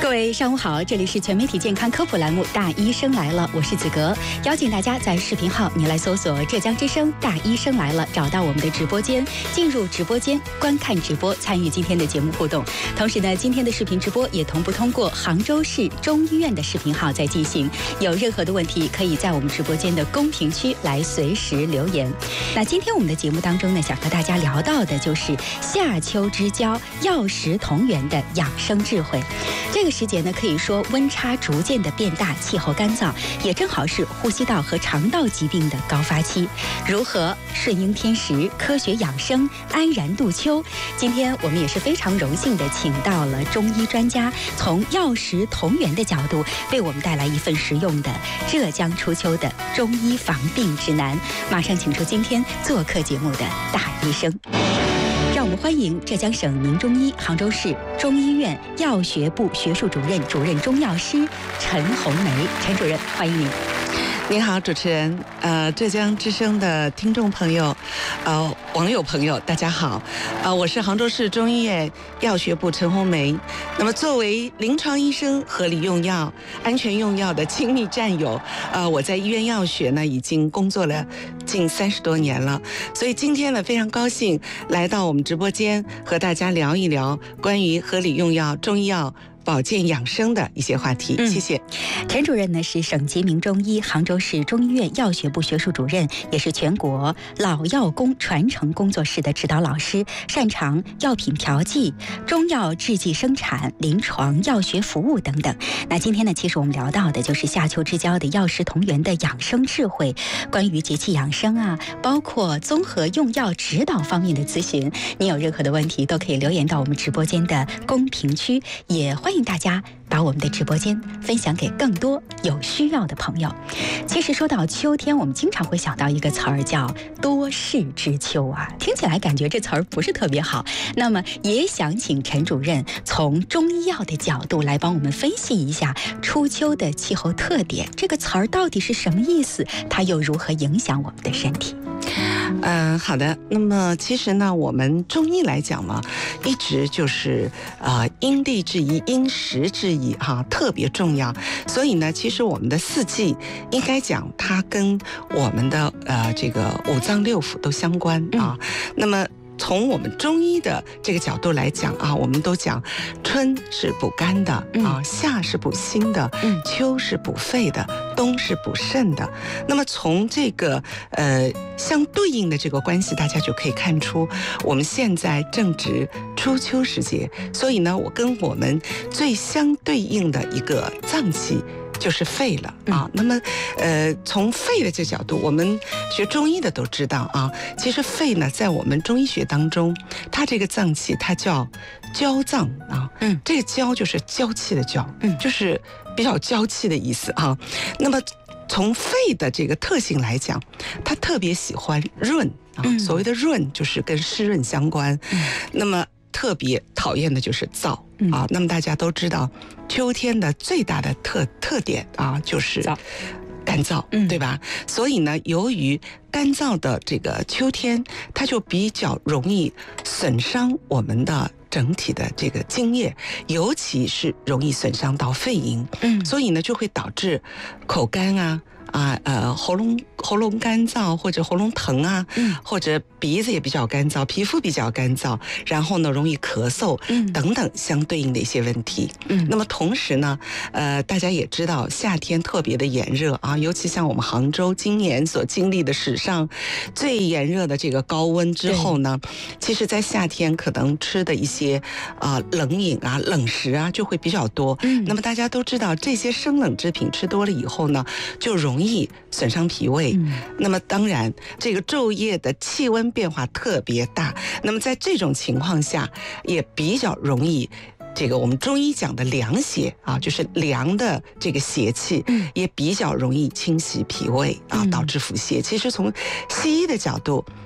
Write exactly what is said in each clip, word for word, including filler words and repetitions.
各位上午好，这里是全媒体健康科普栏目《大医生来了》，我是子格，邀请大家在视频号你来搜索浙江之声大医生来了，找到我们的直播间，进入直播间观看直播，参与今天的节目互动。同时呢，今天的视频直播也同步通过杭州市中医院的视频号在进行，有任何的问题可以在我们直播间的公屏区来随时留言。那今天我们的节目当中呢，想和大家聊到的就是夏秋之交药食同源的养生智慧。这个时节呢，可以说温差逐渐的变大，气候干燥，也正好是呼吸道和肠道疾病的高发期。如何顺应天时，科学养生，安然度秋？今天我们也是非常荣幸的请到了中医专家，从药食同源的角度，为我们带来一份实用的浙江初秋的中医防病指南。马上请出今天做客节目的大医生。让我们欢迎浙江省名中医杭州市中医院药学部学术主任、主任中药师陈红梅。陈主任，欢迎您。 您好，主持人，呃，浙江之声的听众朋友，呃，网友朋友，大家好，呃，我是杭州市中医院药学部陈红梅。那么，作为临床医生，合理用药、安全用药的亲密战友，呃，我在医院药学呢已经工作了近三十多年了，所以今天呢非常高兴来到我们直播间，和大家聊一聊关于合理用药、中医药保健养生的一些话题，谢谢。 嗯、陈主任呢是省级名中医、杭州市中医院药学部学术主任，也是全国老药工传承工作室的指导老师，擅长药品调剂、中药制剂生产、临床药学服务等等。那今天呢，其实我们聊到的就是夏秋之交的药食同源的养生智慧，关于节气养生啊，包括综合用药指导方面的咨询。你有任何的问题，都可以留言到我们直播间的公屏区，也欢迎。欢迎大家把我们的直播间分享给更多有需要的朋友。其实说到秋天，我们经常会想到一个词儿叫多事之秋啊，听起来感觉这词儿不是特别好。那么也想请陈主任从中医药的角度来帮我们分析一下初秋的气候特点，这个词儿到底是什么意思，它又如何影响我们的身体？ 嗯、呃，好的。那么其实呢，我们中医来讲嘛，一直就是呃因地制宜、因时制宜哈，特别重要。所以呢，其实我们的四季应该讲它跟我们的呃这个五脏六腑都相关啊。嗯、那么从我们中医的这个角度来讲啊，我们都讲春是补肝的啊，夏是补心的，秋是补肺的，冬是补肾的。那么从这个呃相对应的这个关系，大家就可以看出，我们现在正值初秋时节，所以呢，我跟我们最相对应的一个脏器就是肺了啊。那么，呃，从肺的这角度，我们学中医的都知道啊，其实肺呢，在我们中医学当中，它这个脏器它叫娇脏啊。嗯，这个娇就是娇气的娇，嗯，就是比较娇气的意思啊。那么，从肺的这个特性来讲，它特别喜欢润啊。嗯、所谓的润就是跟湿润相关。嗯、那么特别讨厌的就是燥。啊，那么大家都知道，秋天的最大的特特点啊，就是干燥，嗯、对吧？所以呢，由于干燥的这个秋天，它就比较容易损伤我们的整体的这个津液，尤其是容易损伤到肺营。嗯，所以呢，就会导致口干啊。啊呃喉咙喉咙干燥或者喉咙疼啊，嗯，或者鼻子也比较干燥，皮肤比较干燥，然后呢容易咳嗽，嗯，等等相对应的一些问题。嗯，那么同时呢，呃，大家也知道夏天特别的炎热啊，尤其像我们杭州今年所经历的史上最炎热的这个高温之后呢，其实在夏天可能吃的一些啊、呃、冷饮啊冷食啊就会比较多。嗯，那么大家都知道这些生冷制品吃多了以后呢，就容易容易损伤脾胃。嗯、那么当然这个昼夜的气温变化特别大，那么在这种情况下也比较容易这个我们中医讲的凉邪啊，就是凉的这个邪气，嗯、也比较容易侵袭脾胃啊，导致腹泻。嗯、其实从西医的角度，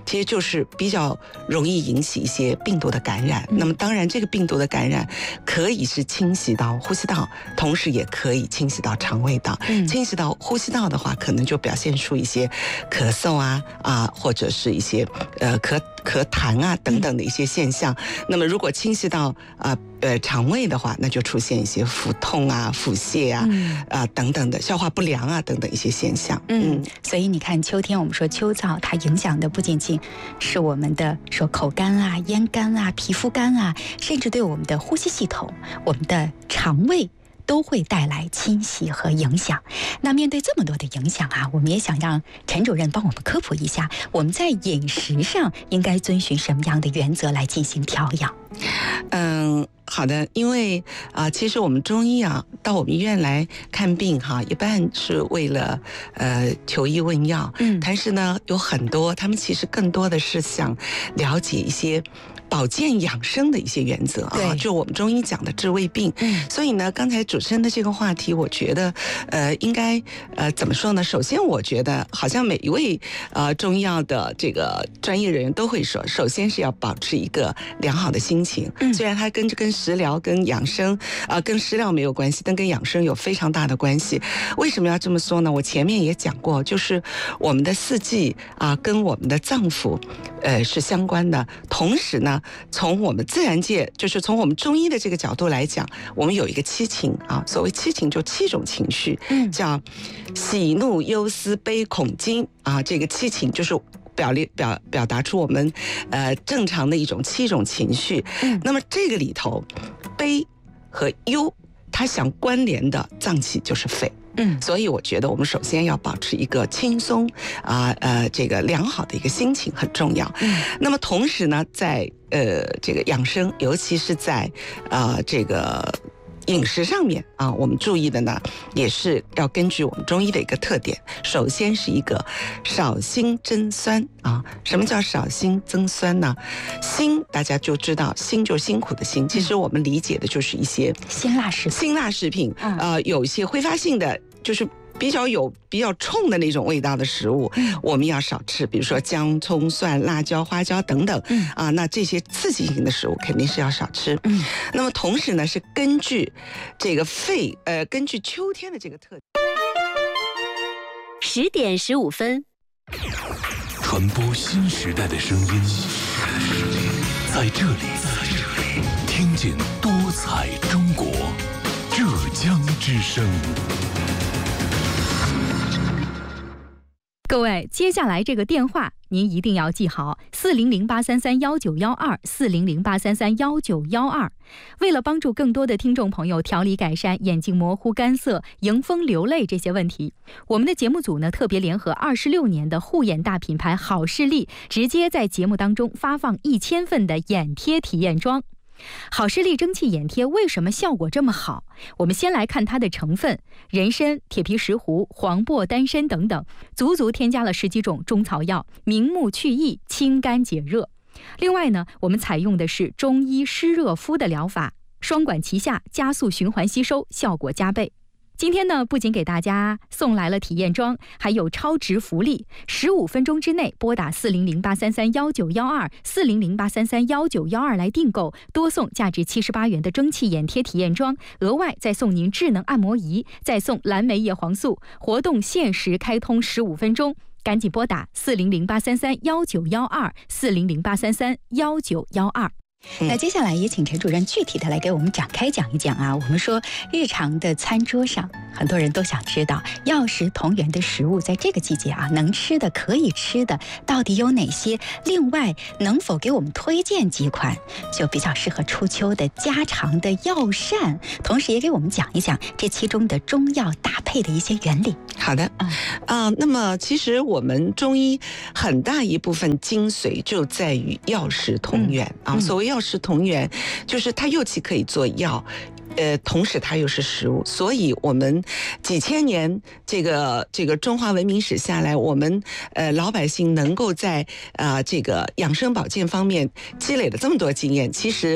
其实就是比较容易引起一些病毒的感染。那么当然，这个病毒的感染可以是侵袭到呼吸道，同时也可以侵袭到肠胃道。嗯、侵袭到呼吸道的话，可能就表现出一些咳嗽啊啊，或者是一些呃咳咳痰啊等等的一些现象。嗯、那么如果侵袭到啊 呃, 呃肠胃的话，那就出现一些腹痛啊、腹泻啊、嗯、啊等等的消化不良啊等等一些现象。 嗯，嗯所以你看，秋天我们说秋燥，它影响的不仅仅是我们的说口干啊、咽干啊、皮肤干啊，甚至对我们的呼吸系统、我们的肠胃都会带来侵袭和影响。那面对这么多的影响啊，我们也想让陈主任帮我们科普一下，我们在饮食上应该遵循什么样的原则来进行调养？ 嗯，好的，因为啊、呃，其实我们中医啊，到我们医院来看病哈，一般是为了呃求医问药，嗯，但是呢，有很多他们其实更多的是想了解一些保健养生的一些原则啊，就我们中医讲的治未病。嗯，所以呢，刚才主持人的这个话题，我觉得呃应该呃怎么说呢？首先，我觉得好像每一位呃中医药的这个专业人员都会说，首先是要保持一个良好的心情。嗯，虽然它跟跟食疗、跟养生啊、呃，跟食疗没有关系，但跟养生有非常大的关系。为什么要这么说呢？我前面也讲过，就是我们的四季啊、呃，跟我们的脏腑呃是相关的。同时呢，从我们自然界，就是从我们中医的这个角度来讲，我们有一个七情啊，所谓七情就七种情绪，嗯，叫喜怒忧思悲恐惊啊，这个七情就是表列表表达出我们呃正常的一种七种情绪。嗯，那么这个里头，悲和忧，它相关联的脏器就是肺。嗯，所以我觉得我们首先要保持一个轻松啊 呃, 呃这个良好的一个心情很重要。嗯，那么同时呢，在呃这个养生，尤其是在啊、呃、这个饮食上面啊，我们注意的呢，也是要根据我们中医的一个特点。首先是一个少辛增酸啊。什么叫少辛增酸呢？辛大家就知道，辛就是辛苦的辛，其实我们理解的就是一些辛辣食品。 辛辣食品，呃，有一些挥发性的，就是比较有比较冲的那种味道的食物，嗯、我们要少吃，比如说姜、葱、蒜、辣椒、花椒等等，嗯、啊，那这些刺激性的食物肯定是要少吃。嗯，那么同时呢，是根据这个肺，呃，根据秋天的这个特点。 十点十五分， 传播新时代的声音，在这里，听见多彩中国，浙江之声。 各位，接下来这个电话您一定要记好：四零零八三三幺九幺二，四零零八三三幺九幺二。为了帮助更多的听众朋友调理改善眼睛模糊、干涩、迎风流泪这些问题，我们的节目组呢特别联合二十六年的护眼大品牌好视力，直接在节目当中发放一千份的眼贴体验装。好视力蒸汽眼贴为什么效果这么好？我们先来看它的成分：人参、铁皮石斛、黄柏、丹参等等，足足添加了十几种中草药，明目去翳，清肝解热。另外呢，我们采用的是中医湿热敷的疗法，双管齐下，加速循环吸收，效果加倍。今天呢，不仅给大家送来了体验装，还有超值福利，十五分钟之内拨打四零零八三三幺九幺二，四零零八三三幺九幺二来订购，多送价值七十八元的蒸汽眼贴体验装，额外再送您智能按摩仪，再送蓝莓叶黄素。活动限时开通十五分钟，赶紧拨打四零零八三三幺九幺二，四零零八三三幺九幺二。 那接下来也请陈主任具体的来给我们展开讲一讲啊。我们说日常的餐桌上，很多人都想知道药食同源的食物在这个季节啊，能吃的可以吃的到底有哪些？另外，能否给我们推荐几款就比较适合初秋的家常的药膳？同时也给我们讲一讲这其中的中药搭配的一些原理。 好的，啊、呃，那么其实我们中医很大一部分精髓就在于药食同源、嗯、啊。所谓药食同源，就是它又既可以做药，呃，同时它又是食物。所以我们几千年这个这个中华文明史下来，我们呃老百姓能够在啊、呃、这个养生保健方面积累了这么多经验，其实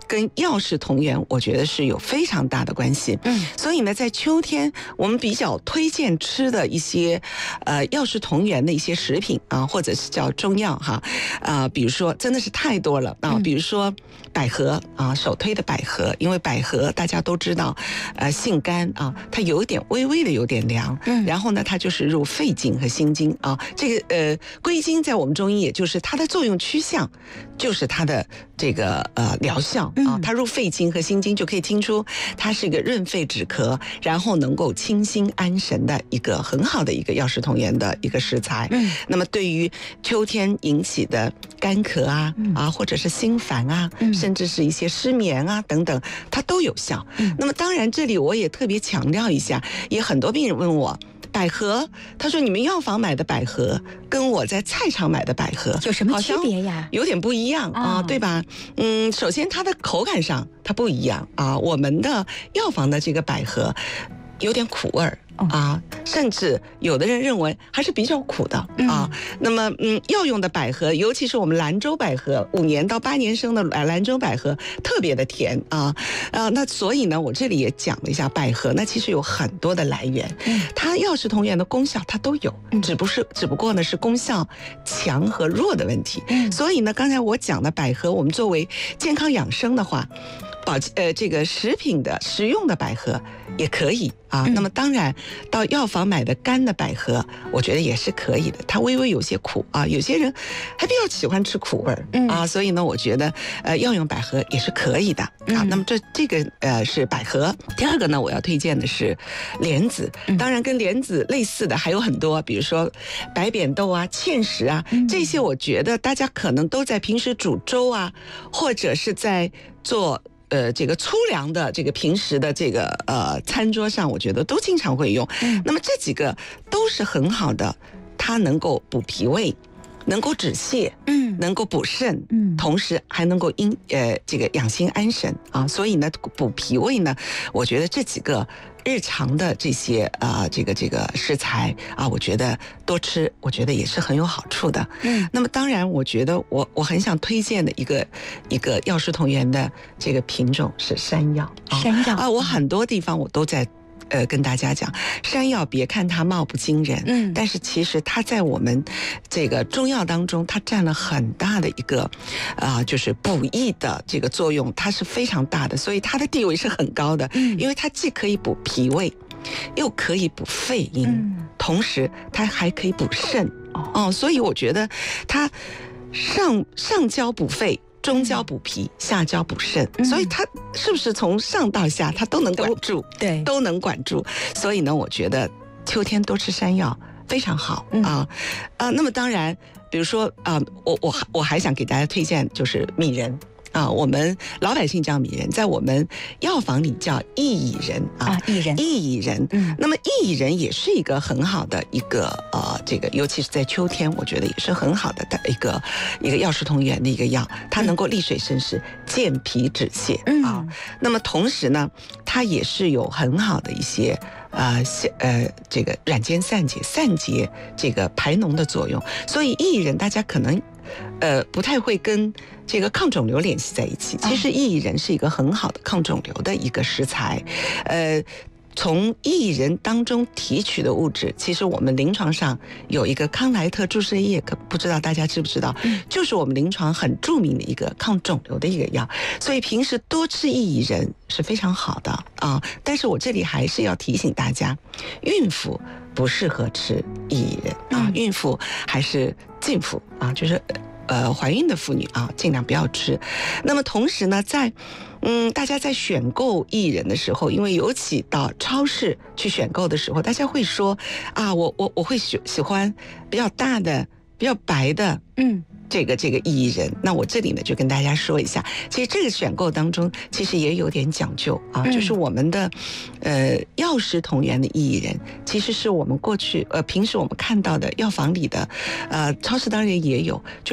跟药食同源，我觉得是有非常大的关系。 嗯， 所以呢，在秋天我们比较推荐吃的一些呃药食同源的一些食品啊，或者是叫中药哈啊、呃，比如说真的是太多了啊，比如说百合啊，首推的百合，因为百合大家都知道，呃，性甘啊，它有一点微微的有点凉， 嗯， 然后呢，它就是入肺经和心经啊，这个呃归经在我们中医也就是它的作用趋向，就是它的这个呃疗效啊，它入肺经和心经就可以听出它是一个润肺止咳，然后能够清心安神的一个很好的一个药食同源的一个食材。 嗯， 那么对于秋天引起的干咳啊、嗯、啊，或者是心烦啊、嗯，甚至是一些失眠啊等等，它都有效。嗯，那么当然这里我也特别强调一下，也很多病人问我。百合，他说你们药房买的百合跟我在菜场买的百合有什么区别呀？ 有点不一样啊，对吧？嗯，首先它的口感上它不一样啊，我们的药房的这个百合有点苦味儿。啊，甚至有的人认为还是比较苦的啊。嗯、那么，嗯，药用的百合，尤其是我们兰州百合，五年到八年生的兰州百合，特别的甜啊啊。那所以呢，我这里也讲了一下百合，那其实有很多的来源，嗯、它药食同源的功效它都有，嗯、只不是只不过呢是功效强和弱的问题。嗯、所以呢，刚才我讲的百合，我们作为健康养生的话。保呃，这个食品的食用的百合也可以啊。嗯、那么当然，到药房买的干的百合，我觉得也是可以的。它微微有些苦啊，有些人还比较喜欢吃苦味儿、嗯、啊，所以呢，我觉得呃，药用百合也是可以的啊。嗯、那么这这个呃是百合。第二个呢，我要推荐的是莲子。当然，跟莲子类似的还有很多，比如说白扁豆啊、芡实啊，嗯、这些我觉得大家可能都在平时煮粥啊，或者是在做。呃，这个粗粮的这个平时的这个呃餐桌上，我觉得都经常会用。嗯，那么这几个都是很好的，它能够补脾胃，能够止泻，嗯，能够补肾，嗯，同时还能够因呃这个养心安神啊。所以呢，补脾胃呢，我觉得这几个。日常的这些啊、呃，这个这个食材啊，我觉得多吃，我觉得也是很有好处的。嗯，那么当然，我觉得我我很想推荐的一个一个药食同源的这个品种是山药。 山药啊，我很多地方我都在。呃，跟大家讲，山药别看它貌不惊人，嗯，但是其实它在我们这个中药当中，它占了很大的一个啊、呃，就是补益的这个作用，它是非常大的，所以它的地位是很高的，嗯，因为它既可以补脾胃，又可以补肺阴，嗯、同时它还可以补肾，哦，所以我觉得它上上焦补肺。中焦补脾，下焦补肾，嗯、所以它是不是从上到下它都能管住？ 对， 都能管住。所以呢，我觉得秋天多吃山药非常好、嗯、啊啊。那么当然，比如说啊，我我我还想给大家推荐就是薏仁。啊，我们老百姓叫薏仁，在我们药房里叫薏苡仁啊， 薏仁， 薏仁。嗯，那么薏苡仁也是一个很好的一个呃，这个尤其是在秋天，我觉得也是很好的一个一个药食同源的一个药，它能够利水渗湿、健脾止泻、嗯、啊。那么同时呢，它也是有很好的一些。呃，呃，这个软坚散结、散结这个排脓的作用，所以薏仁大家可能，呃，不太会跟这个抗肿瘤联系在一起。其实薏仁是一个很好的抗肿瘤的一个食材，呃。从薏仁当中提取的物质，其实我们临床上有一个康莱特注射液，可不知道大家知不知道，嗯、就是我们临床很著名的一个抗肿瘤的一个药，所以平时多吃薏仁是非常好的啊。但是我这里还是要提醒大家，孕妇不适合吃薏仁啊，嗯、孕妇还是禁服啊，就是。呃，怀孕的妇女啊，尽量不要吃。那么同时呢，在嗯，大家在选购薏仁的时候，因为尤其到超市去选购的时候，大家会说啊，我我我会喜喜欢比较大的、比较白的，嗯。这个这个薏仁，那我这里呢就跟大家说一下，其实这个选购当中其实也有点讲究啊，嗯、就是我们的呃药食同源的薏仁，其实是我们过去呃平时我们看到的药房里的呃超市当然也有。就